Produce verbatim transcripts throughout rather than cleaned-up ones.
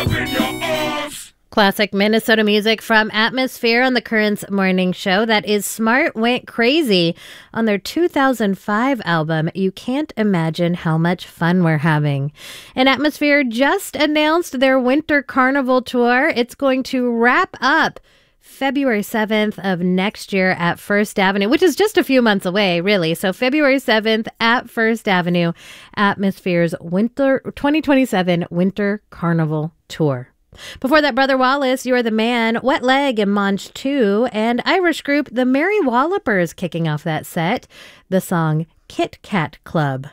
in your arms. Classic Minnesota music from Atmosphere on the Currents Morning Show. That is Smart Went Crazy on their two thousand five album, You Can't Imagine How Much Fun We're Having. And Atmosphere just announced their Winter Carnival Tour. It's going to wrap up February seventh of next year at First Avenue, which is just a few months away, really. So February seventh at First Avenue, Atmosphere's Winter twenty twenty-seven Winter Carnival Tour. Before that, Brother Wallace, You're the Man, Wet Leg and Monge two, and Irish group The Mary Wallopers kicking off that set, the song Kit Kat Club.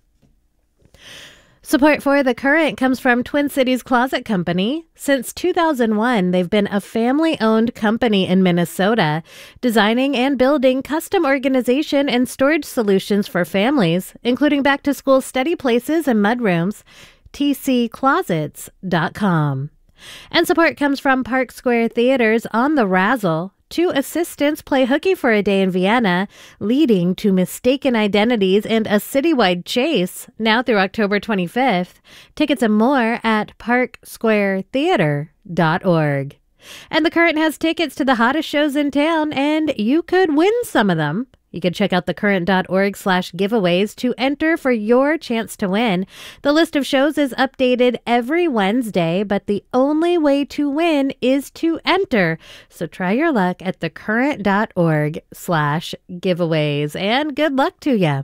Support for The Current comes from Twin Cities Closet Company. Since two thousand one, they've been a family-owned company in Minnesota, designing and building custom organization and storage solutions for families, including back-to-school study places and mudrooms. T C closets dot com. And support comes from Park Square Theaters on the Razzle. Two assistants play hooky for a day in Vienna, leading to mistaken identities and a citywide chase, now through October twenty-fifth. Tickets and more at park square theater dot org. And The Current has tickets to the hottest shows in town, and you could win some of them. You can check out thecurrent.org slash giveaways to enter for your chance to win. The list of shows is updated every Wednesday, but the only way to win is to enter. So try your luck at thecurrent.org slash giveaways, and good luck to you.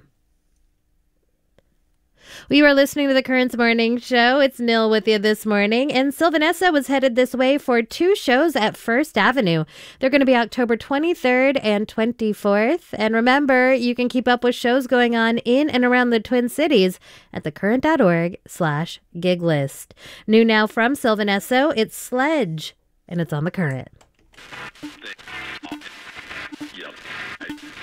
We were listening to the Currents Morning Show. It's Nil with you this morning, and Sylvanessa was headed this way for two shows at First Avenue. They're going to be October twenty-third and twenty-fourth. And remember, you can keep up with shows going on in and around the Twin Cities at thecurrent.org slash gig list. New now from Sylvanessa, it's Sledge, and it's on The Current.